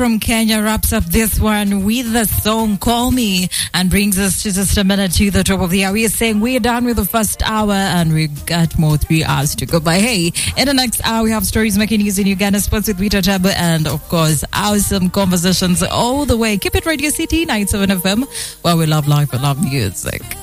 from Kenya wraps up this one with the song Call Me and brings us to just a minute to the top of the hour. We are saying we're done with the first hour and we got more 3 hours to go. But hey, in the next hour, we have stories making news in Uganda, sports with Vita Tabu, and of course, awesome conversations all the way. Keep it Radio City 97 FM, where we love life and love music.